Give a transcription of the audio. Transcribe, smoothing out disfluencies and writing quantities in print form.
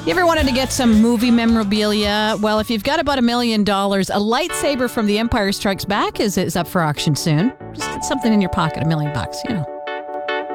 You ever wanted to get some movie memorabilia? Well, if you've got about $1 million, a lightsaber from The Empire Strikes Back is up for auction soon. Just get something in your pocket, $1 million,